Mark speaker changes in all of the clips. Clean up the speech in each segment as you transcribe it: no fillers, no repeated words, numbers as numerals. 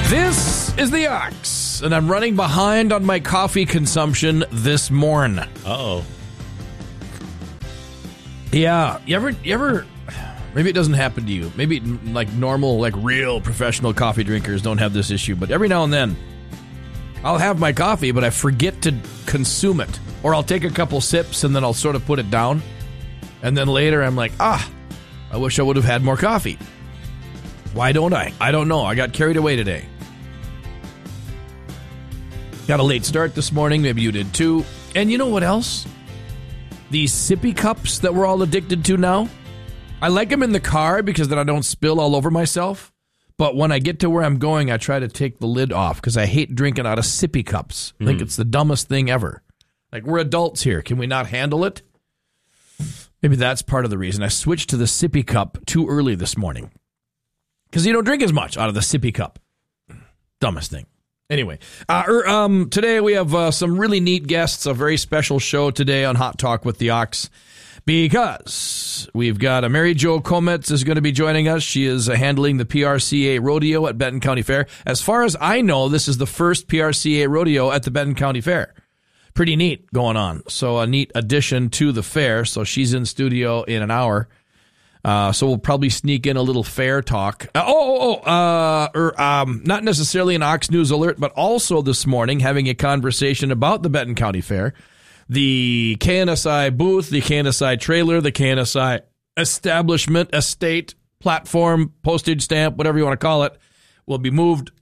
Speaker 1: This is the Ox, and I'm running behind on my coffee consumption this morning.
Speaker 2: Uh-oh.
Speaker 1: Yeah, you ever, maybe it doesn't happen to you. Maybe like normal, like real professional coffee drinkers don't have this issue, but every now and then I'll have my coffee, but I forget to consume it. Or I'll take a couple sips and then I'll sort of put it down. And then later I'm like, I wish I would have had more coffee. Why don't I? I don't know. I got carried away today. Got a late start this morning. Maybe you did too. And you know what else? These sippy cups that we're all addicted to now. I like them in the car because then I don't spill all over myself. But when I get to where I'm going, I try to take the lid off because I hate drinking out of sippy cups. I think it's the dumbest thing ever. Like, we're adults here. Can we not handle it? Maybe that's part of the reason. I switched to the sippy cup too early this morning. Because you don't drink as much out of the sippy cup. Dumbest thing. Anyway, today we have some really neat guests, a very special show today on Hot Talk with the Ox, because we've got Mary Jo Kometz is going to be joining us. She is handling the PRCA Rodeo at Benton County Fair. As far as I know, this is the first PRCA Rodeo at the Benton County Fair. Pretty neat going on. So a neat addition to the fair. So she's in studio in an hour. So we'll probably sneak in a little fair talk. Not necessarily an Ox News alert, but also this morning having a conversation about the Benton County Fair, the KNSI booth, the KNSI trailer, the KNSI establishment, estate, platform, postage stamp, whatever you want to call it, will be moved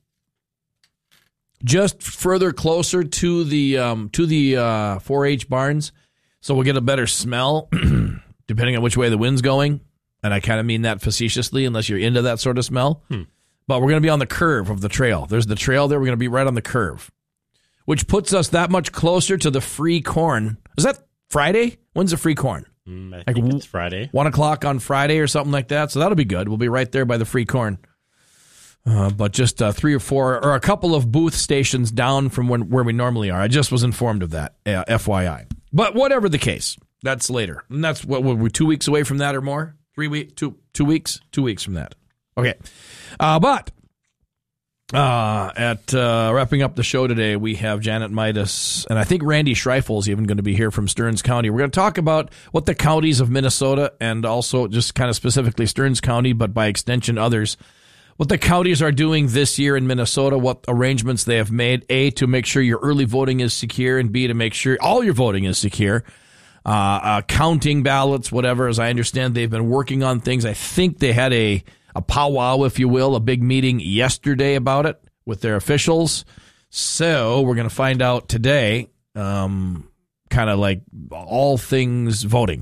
Speaker 1: just further closer to the 4-H barns, so we'll get a better smell depending on which way the wind's going. And I kind of mean that facetiously, unless you're into that sort of smell. But we're going to be on the curve of the trail. There's the trail there. We're going to be right on the curve, which puts us that much closer to the free corn. Is that Friday? When's the free corn?
Speaker 2: I think it's Friday.
Speaker 1: 1 o'clock on Friday or something like that. So that'll be good. We'll be right there by the free corn. But just 3 or 4 or a couple of booth stations down from where we normally are. I just was informed of that, FYI. But whatever the case, that's later. And that's what we're 2 weeks away from that or more. 3 weeks, 2 weeks, 2 weeks from that. Okay. But wrapping up the show today, we have Janet Midas, and I think Randy Schreifel is even going to be here from Stearns County. We're going to talk about what the counties of Minnesota, and also just kind of specifically Stearns County, but by extension others, what the counties are doing this year in Minnesota, what arrangements they have made, A, to make sure your early voting is secure, and B, to make sure all your voting is secure. Counting ballots, whatever. As I understand, they've been working on things. I think they had a powwow, if you will, a big meeting yesterday about it with their officials. So we're going to find out today, kind of like all things voting.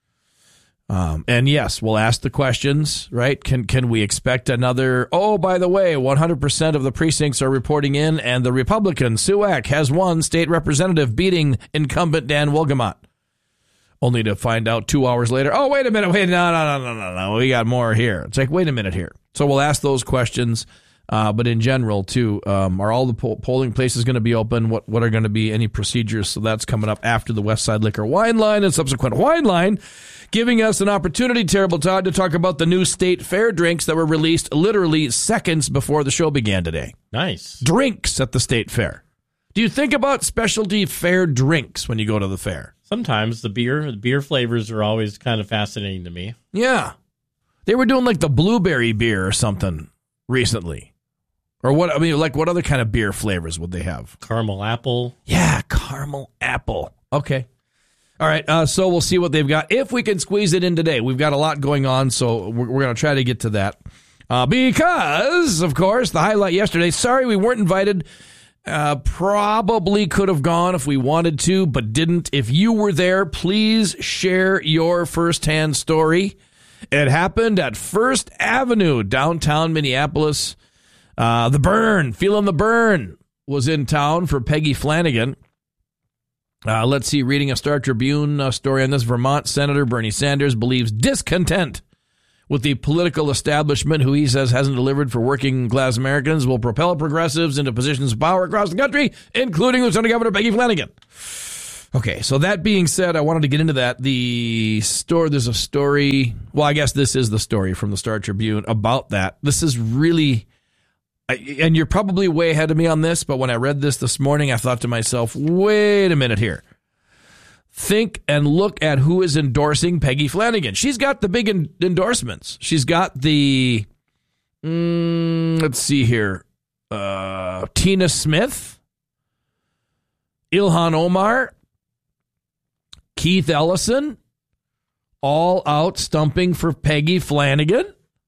Speaker 1: And yes, we'll ask the questions, right? Can we expect another, by the way, 100% of the precincts are reporting in, and the Republican, Suak, has won state representative, beating incumbent Dan Wolgamott. Only to find out 2 hours later, wait a minute, no, we got more here. It's like, wait a minute here. So we'll ask those questions, but in general, too, are all the polling places going to be open? What are going to be any procedures? So that's coming up after the West Side Liquor Wine Line and subsequent Wine Line, giving us an opportunity, Terrible Todd, to talk about the new state fair drinks that were released literally seconds before the show began today.
Speaker 2: Nice.
Speaker 1: Drinks at the state fair. Do you think about specialty fair drinks when you go to the fair?
Speaker 2: Sometimes the beer flavors are always kind of fascinating to me.
Speaker 1: Yeah. They were doing like the blueberry beer or something recently. Or what other kind of beer flavors would they have?
Speaker 2: Caramel apple.
Speaker 1: Yeah, caramel apple. Okay. All right, so we'll see what they've got. If we can squeeze it in today. We've got a lot going on, so we're going to try to get to that. Because, of course, the highlight yesterday, sorry we weren't invited. Probably could have gone if we wanted to, but didn't. If you were there, please share your firsthand story. It happened at First Avenue, downtown Minneapolis. The Burn, Feeling the Burn, was in town for Peggy Flanagan. Let's see, reading a Star Tribune story on this. Vermont Senator Bernie Sanders believes discontent with the political establishment, who he says hasn't delivered for working class Americans, will propel progressives into positions of power across the country, including Lieutenant Governor Peggy Flanagan. Okay, so that being said, I wanted to get into that. There's a story, well, I guess this is the story from the Star Tribune about that. This is really and you're probably way ahead of me on this, but when I read this morning, I thought to myself, wait a minute here. Think and look at who is endorsing Peggy Flanagan. She's got the big endorsements. She's got the, let's see here, Tina Smith, Ilhan Omar, Keith Ellison, all out stumping for Peggy Flanagan.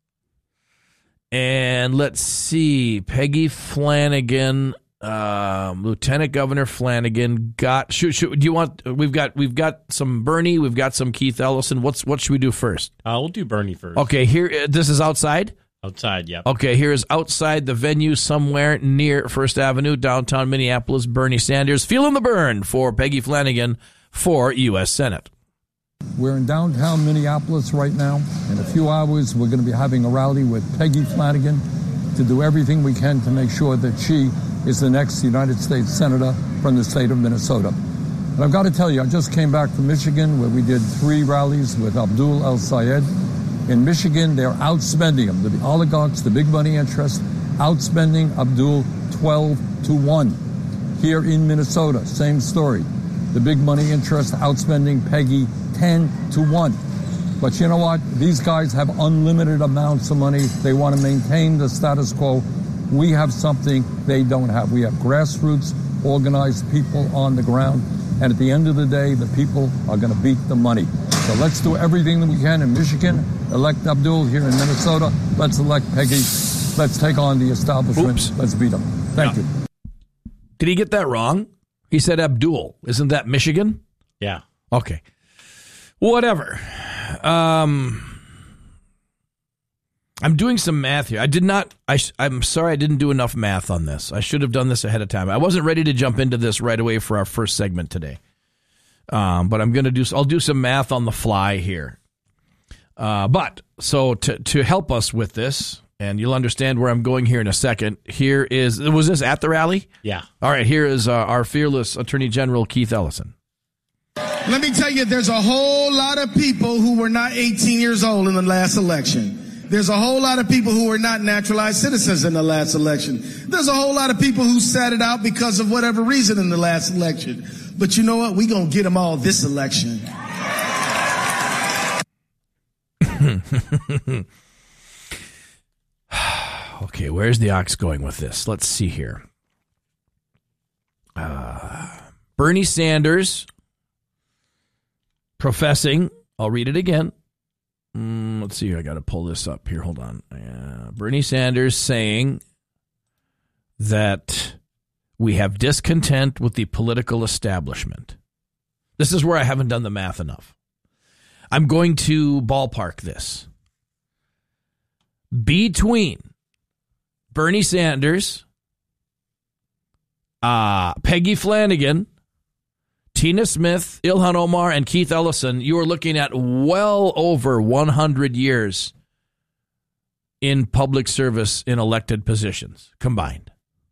Speaker 1: And let's see, Peggy Flanagan, Lieutenant Governor Flanagan got. Do you want? We've got some Bernie. We've got some Keith Ellison. What should we do first?
Speaker 2: We'll do Bernie first.
Speaker 1: Okay, here. This is outside.
Speaker 2: Outside, yep.
Speaker 1: Okay, here is outside the venue somewhere near First Avenue, downtown Minneapolis. Bernie Sanders feeling the burn for Peggy Flanagan for U.S. Senate.
Speaker 3: We're in downtown Minneapolis right now. In a few hours, we're going to be having a rally with Peggy Flanagan to do everything we can to make sure that she is the next United States Senator from the state of Minnesota. And I've got to tell you, I just came back from Michigan where we did 3 rallies with Abdul El-Sayed. In Michigan, they're outspending him. The oligarchs, the big money interests, outspending Abdul 12-1. Here in Minnesota, same story. The big money interests outspending Peggy 10-1. But you know what? These guys have unlimited amounts of money. They want to maintain the status quo. We have something they don't have. We have grassroots, organized people on the ground. And at the end of the day, the people are going to beat the money. So let's do everything that we can in Michigan. Elect Abdul here in Minnesota. Let's elect Peggy. Let's take on the establishment.
Speaker 1: Oops.
Speaker 3: Let's beat them. Thank you.
Speaker 1: Did he get that wrong? He said Abdul. Isn't that Michigan?
Speaker 2: Yeah.
Speaker 1: Okay. Whatever. I'm doing some math here. I'm sorry I didn't do enough math on this. I should have done this ahead of time. I wasn't ready to jump into this right away for our first segment today. But I'll do some math on the fly here. But to help us with this, and you'll understand where I'm going here in a second. Was this at the rally?
Speaker 2: Yeah.
Speaker 1: All right. Here is our fearless Attorney General Keith Ellison.
Speaker 4: Let me tell you, there's a whole lot of people who were not 18 years old in the last election. There's a whole lot of people who were not naturalized citizens in the last election. There's a whole lot of people who sat it out because of whatever reason in the last election. But you know what? We're going to get them all this election.
Speaker 1: Okay, where's the ox going with this? Let's see here. Bernie Sanders professing, I'll read it again. Let's see here. I got to pull this up here. Hold on. Bernie Sanders saying that we have discontent with the political establishment. This is where I haven't done the math enough. I'm going to ballpark this. Between Bernie Sanders, Peggy Flanagan, Tina Smith, Ilhan Omar, and Keith Ellison, you are looking at well over 100 years in public service in elected positions combined.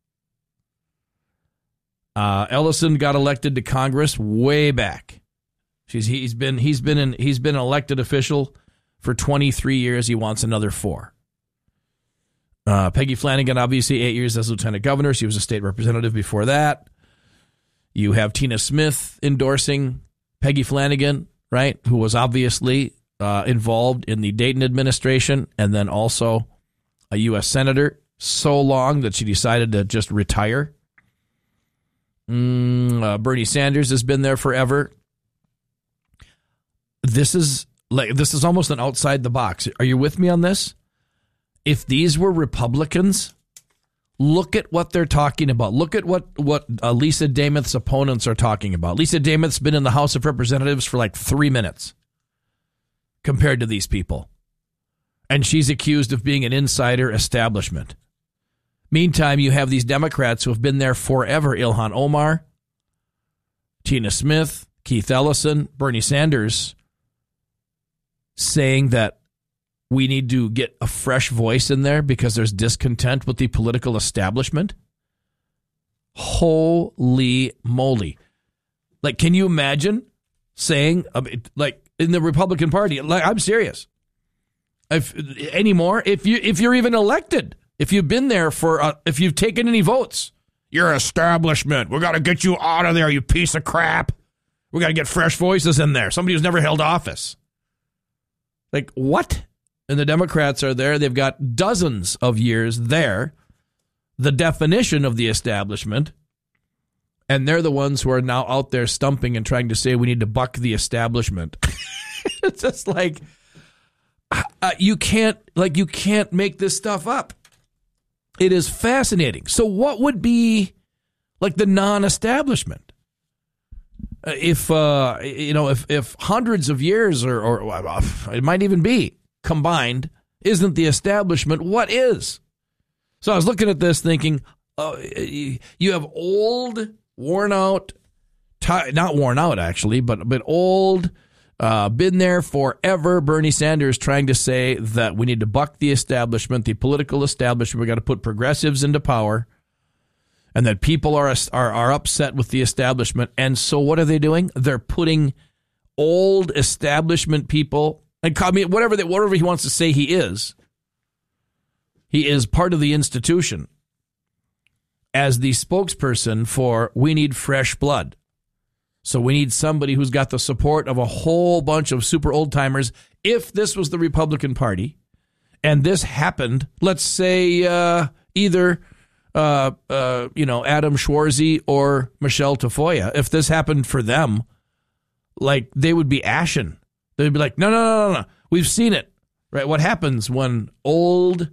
Speaker 1: Ellison got elected to Congress way back. He's been an elected official for 23 years. He wants another 4. Peggy Flanagan, obviously 8 years as lieutenant governor. She was a state representative before that. You have Tina Smith endorsing Peggy Flanagan, right, who was obviously involved in the Dayton administration and then also a U.S. senator so long that she decided to just retire. Bernie Sanders has been there forever. This is almost an outside the box. Are you with me on this? If these were Republicans, look at what they're talking about. Look at what Lisa Dameth's opponents are talking about. Lisa Dameth's been in the House of Representatives for like 3 minutes compared to these people. And she's accused of being an insider establishment. Meantime, you have these Democrats who have been there forever. Ilhan Omar, Tina Smith, Keith Ellison, Bernie Sanders, saying that we need to get a fresh voice in there because there's discontent with the political establishment. Holy moly. Like, can you imagine saying, like, in the Republican Party, like, I'm serious. If you're even elected, If you've been there if you've taken any votes, you're establishment. We got to get you out of there, you piece of crap. We got to get fresh voices in there. Somebody who's never held office. Like, what? And the Democrats are there. They've got dozens of years there. The definition of the establishment. And they're the ones who are now out there stumping and trying to say we need to buck the establishment. It's just like, you can't make this stuff up. It is fascinating. So what would be like the non-establishment? If hundreds of years or it might even be combined isn't the establishment, what is? So I was looking at this thinking, you have old, worn out, not worn out actually, but old, been there forever. Bernie Sanders trying to say that we need to buck the establishment, the political establishment. We got to put progressives into power, and that people are upset with the establishment. And so what are they doing? They're putting old establishment people, and I mean, whatever he wants to say he is part of the institution as the spokesperson for we need fresh blood. So we need somebody who's got the support of a whole bunch of super old timers. If this was the Republican Party and this happened, let's say either Adam Schwarzy or Michelle Tafoya, if this happened for them, like they would be ashen. They'd be like, no. We've seen it, right? What happens when old,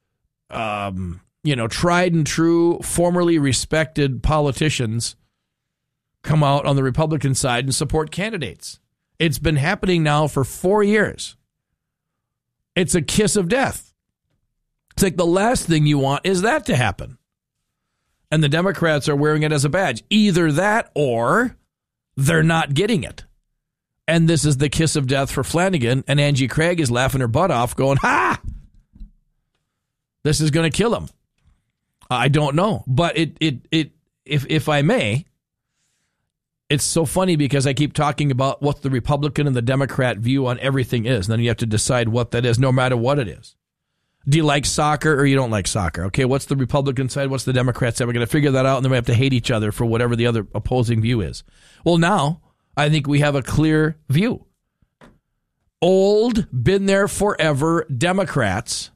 Speaker 1: tried and true, formerly respected politicians come out on the Republican side and support candidates? It's been happening now for 4 years. It's a kiss of death. It's like the last thing you want is that to happen. And the Democrats are wearing it as a badge. Either that or they're not getting it. And this is the kiss of death for Flanagan. And Angie Craig is laughing her butt off going, ha! This is going to kill him. I don't know. But if I may, it's so funny because I keep talking about what the Republican and the Democrat view on everything is. And then you have to decide what that is, no matter what it is. Do you like soccer or you don't like soccer? Okay, what's the Republican side? What's the Democrat side? We're going to figure that out, and then we have to hate each other for whatever the other opposing view is. Well, now I think we have a clear view. Old, been there forever Democrats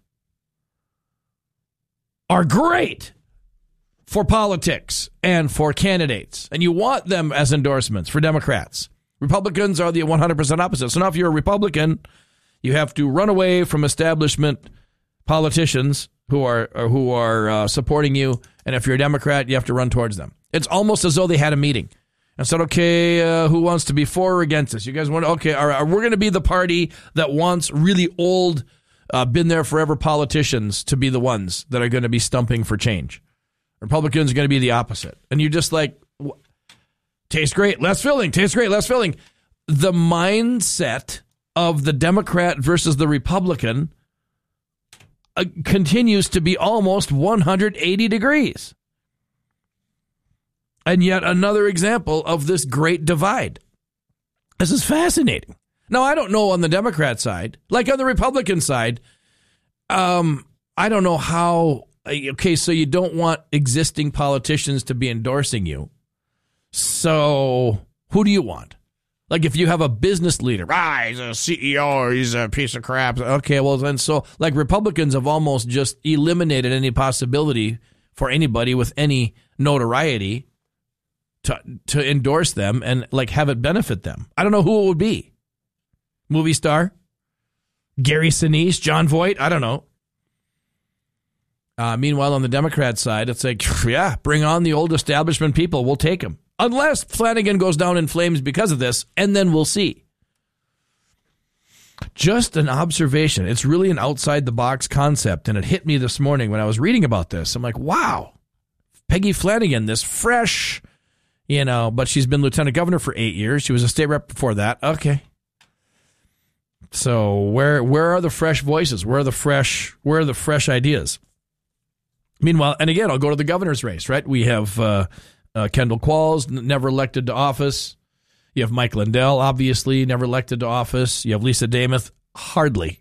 Speaker 1: are great for politics and for candidates, and you want them as endorsements for Democrats. Republicans are the 100% opposite. So now if you're a Republican, you have to run away from establishment politicians who are supporting you, and if you're a Democrat, you have to run towards them. It's almost as though they had a meeting and said, okay, who wants to be for or against this? You guys want, okay, all right, we're going to be the party that wants really old, been there forever politicians to be the ones that are going to be stumping for change. Republicans are going to be the opposite. And you're just like, tastes great, less filling, tastes great, less filling. The mindset of the Democrat versus the Republican continues to be almost 180 degrees. And yet another example of this great divide. This is fascinating. Now, I don't know on the Democrat side, like on the Republican side, I don't know how. Okay, so you don't want existing politicians to be endorsing you. So who do you want? Like if you have a business leader, he's a CEO, he's a piece of crap. Okay, well then, so like Republicans have almost just eliminated any possibility for anybody with any notoriety to endorse them and like have it benefit them. I don't know who it would be. Movie star? Gary Sinise? John Voight? I don't know. Meanwhile, on the Democrat side, it's like, yeah, bring on the old establishment people. We'll take them. Unless Flanagan goes down in flames because of this, and then we'll see. Just an observation. It's really an outside-the-box concept, and it hit me this morning when I was reading about this. I'm like, wow, Peggy Flanagan, this fresh, but she's been lieutenant governor for 8 years. She was a state rep before that. Okay. So where are the fresh voices? Where are the fresh ideas? Meanwhile, and again, I'll go to the governor's race, right? We have Kendall Qualls, never elected to office. You have Mike Lindell, obviously, never elected to office. You have Lisa Damath, hardly